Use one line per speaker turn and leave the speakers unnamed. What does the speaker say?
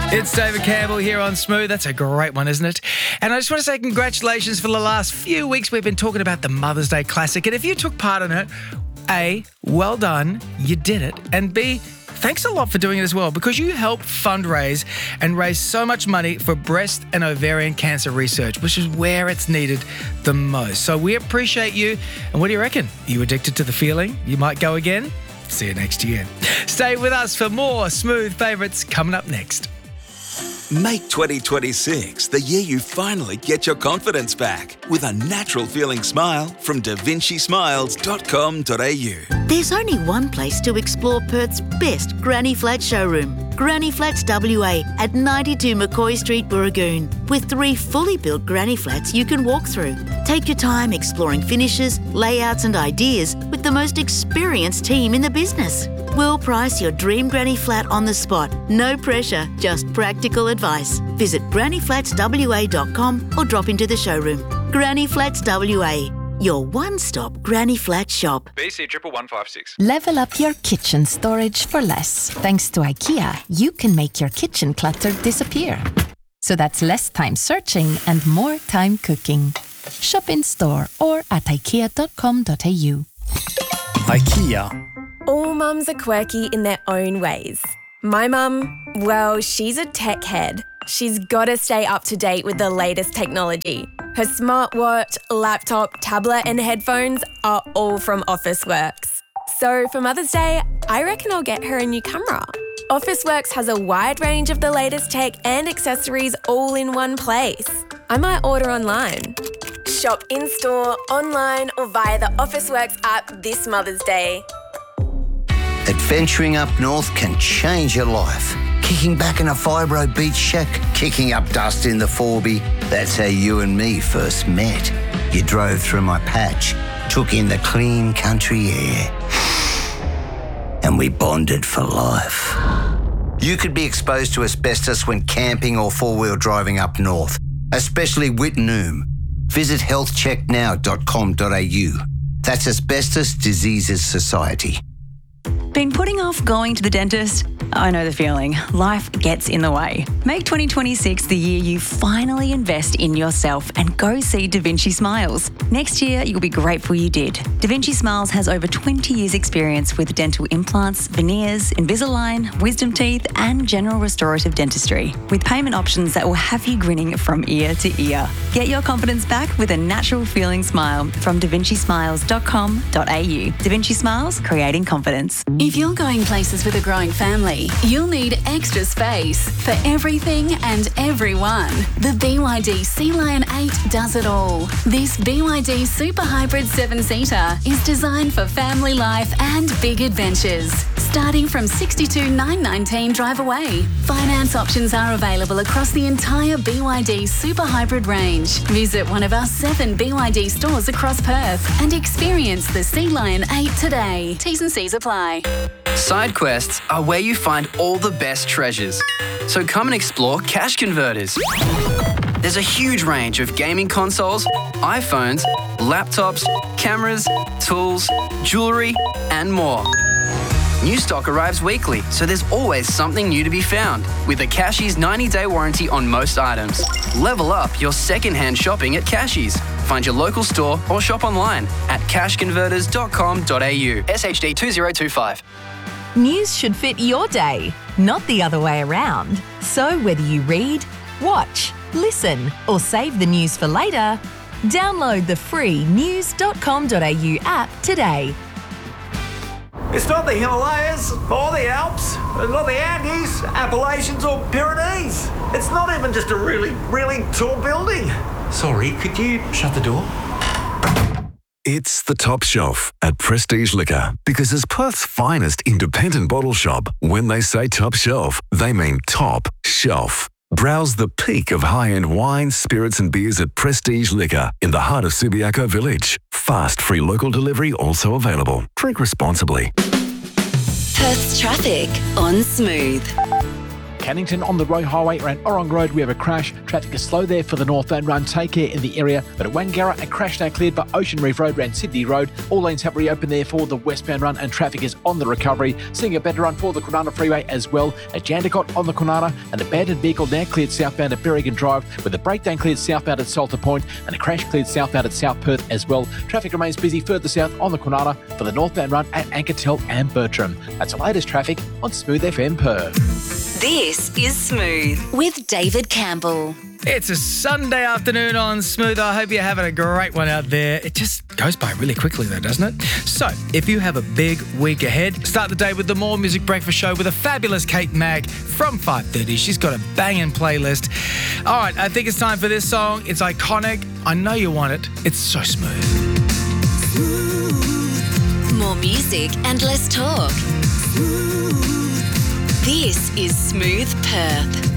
It's David Campbell here on Smooth. That's a great one, isn't it? And I just want to say congratulations for the last few weeks. We've been talking about the Mother's Day Classic. And if you took part in it, A, well done, you did it. And B, thanks a lot for doing it as well, because you helped fundraise and raise so much money for breast and ovarian cancer research, which is where it's needed the most. So we appreciate you. And what do you reckon? Are you addicted to the feeling? You might go again? See you next year. Stay with us for more Smooth favourites coming up next.
Make 2026 the year you finally get your confidence back with a natural feeling smile from davincismiles.com.au.
There's only one place to explore Perth's best Granny Flat showroom, Granny Flats WA at 92 McCoy Street, Burragoon, with 3 fully built granny flats you can walk through. Take your time exploring finishes, layouts and ideas with the most experienced team in the business. We'll price your dream granny flat on the spot. No pressure, just practical advice. Visit grannyflatswa.com or drop into the showroom. Granny Flats WA, your one-stop granny flat shop.
BC 11156.
Level up your kitchen storage for less. Thanks to IKEA, you can make your kitchen clutter disappear. So that's less time searching and more time cooking. Shop in store or at ikea.com.au.
IKEA.
All mums are quirky in their own ways. My mum, well, she's a tech head. She's got to stay up to date with the latest technology. Her smartwatch, laptop, tablet and headphones are all from Officeworks. So for Mother's Day, I reckon I'll get her a new camera. Officeworks has a wide range of the latest tech and accessories all in one place. I might order online. Shop in-store, online or via the Officeworks app this Mother's Day.
Adventuring up north can change your life. Kicking back in a fibro beach shack, kicking up dust in the Forby. That's how you and me first met. You drove through my patch, took in the clean country air, and we bonded for life. You could be exposed to asbestos when camping or four-wheel driving up north, especially Wittenoom. Visit healthchecknow.com.au. That's Asbestos Diseases Society.
Been putting off going to the dentist? I know the feeling. Life gets in the way. Make 2026 the year you finally invest in yourself and go see Da Vinci Smiles. Next year, you'll be grateful you did. Da Vinci Smiles has over 20 years' experience with dental implants, veneers, Invisalign, wisdom teeth, and general restorative dentistry, with payment options that will have you grinning from ear to ear. Get your confidence back with a natural feeling smile from davincismiles.com.au. Da Vinci Smiles, creating confidence.
If you're going places with a growing family, you'll need extra space for everything and everyone. The BYD Sea Lion 8 does it all. This BYD Super Hybrid 7-seater is designed for family life and big adventures. Starting from $62,919 drive away. Finance options are available across the entire BYD Super Hybrid range. Visit one of our 7 BYD stores across Perth and experience the Sea Lion 8 today. T's and C's apply.
Side quests are where you find all the best treasures. So come and explore Cash Converters. There's a huge range of gaming consoles, iPhones, laptops, cameras, tools, jewellery, and more. New stock arrives weekly, so there's always something new to be found. With a Cashies 90-day warranty on most items. Level up your second-hand shopping at Cashies. Find your local store or shop online at cashconverters.com.au. SHD 2025.
News should fit your day, not the other way around. So whether you read, watch, listen, or save the news for later, download the free news.com.au app today.
It's not the Himalayas or the Alps, not the Andes, Appalachians or Pyrenees. It's not even just a really, really tall building. Sorry, could you shut the door?
It's the top shelf at Prestige Liquor, because as Perth's finest independent bottle shop, when they say top shelf, they mean top shelf. Browse the peak of high-end wines, spirits and beers at Prestige Liquor in the heart of Subiaco Village. Fast, free local delivery also available. Drink responsibly.
Perth's traffic on Smooth.
Cannington on the Roe Highway around Orong Road, we have a crash. Traffic is slow there for the northbound run. Take care in the area. But at Wangara, a crash now cleared by Ocean Reef Road around Sydney Road. All lanes have reopened there for the westbound run and traffic is on the recovery. Seeing a better run for the Kwinana Freeway as well. At Jandakot on the Kwinana, an abandoned vehicle now cleared southbound at Berrigan Drive, with a breakdown cleared southbound at Salter Point and a crash cleared southbound at South Perth as well. Traffic remains busy further south on the Kwinana for the northbound run at Ankertel and Bertram. That's the latest traffic on Smooth FM Perth.
This is Smooth with David Campbell.
It's a Sunday afternoon on Smooth. I hope you're having a great one out there. It just goes by really quickly though, doesn't it? So, if you have a big week ahead, start the day with the More Music Breakfast Show with a fabulous Kate Mag from 5:30. She's got a banging playlist. All right, I think it's time for this song. It's iconic. I know you want it. It's so smooth.
More music and less talk. This is Smooth Perth.